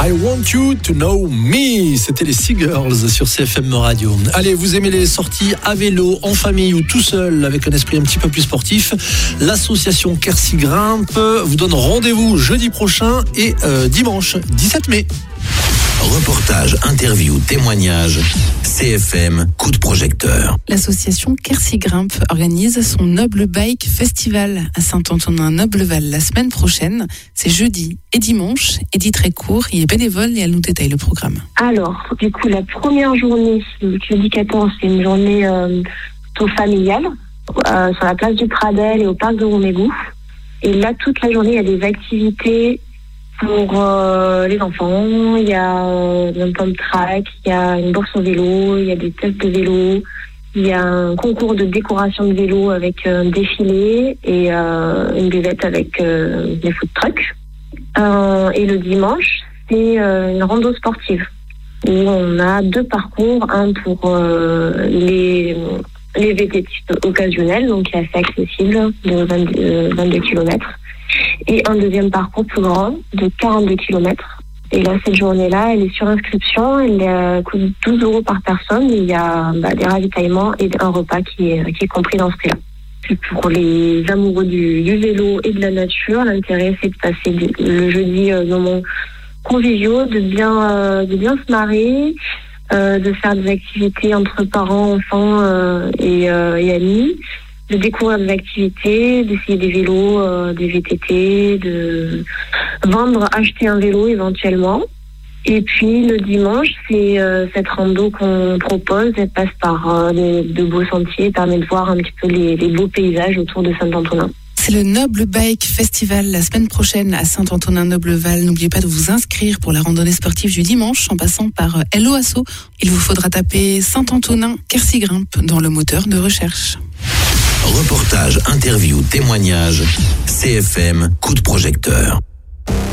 I Want You to Know Me. C'était les Seagirls sur CFM Radio. Allez, vous aimez les sorties à vélo, en famille ou tout seul avec un esprit un petit peu plus sportif? L'association Quercy Grimpe vous donne rendez-vous jeudi prochain et dimanche 17 mai. Reportage, interview, témoignage, CFM, coup de projecteur. L'association Quercy Grimpe organise son Noble Bike Festival à Saint-Antonin-Nobleval la semaine prochaine. C'est jeudi et dimanche. Edith Récourt y est bénévole et elle nous détaille le programme. Alors, du coup, la première journée, le jeudi 14, c'est une journée plutôt familiale sur la place du Pradel et au parc de Roumégous. Et là, toute la journée, il y a des activités pour les enfants. Il y a un pump track, il y a une bourse au vélo, il y a des tests de vélo, il y a un concours de décoration de vélo avec un défilé et une buvette avec des food trucks. Et le dimanche, c'est une rando sportive où on a 2 parcours, un pour les VTT occasionnels, donc qui est assez accessible, de 22 km. Et un deuxième parcours plus grand de 42 km. Et là, cette journée-là, elle est sur inscription, elle coûte 12 € par personne. Il y a des ravitaillements et un repas qui est compris dans ce prix-là. Puis pour les amoureux du vélo et de la nature, l'intérêt, c'est de passer le jeudi moments conviviaux, de bien se marrer, de faire des activités entre parents, enfants et amis, de découvrir des activités, d'essayer des vélos, des VTT, de vendre, acheter un vélo éventuellement. Et puis le dimanche, c'est cette rando qu'on propose. Elle passe par de beaux sentiers, permet de voir un petit peu les beaux paysages autour de Saint-Antonin. C'est le Noble Bike Festival la semaine prochaine à Saint-Antonin-Nobleval. N'oubliez pas de vous inscrire pour la randonnée sportive du dimanche en passant par Hello Asso. Il vous faudra taper Saint-Antonin Quercy Grimpe dans le moteur de recherche. Reportage, interview, témoignage, CFM, coup de projecteur.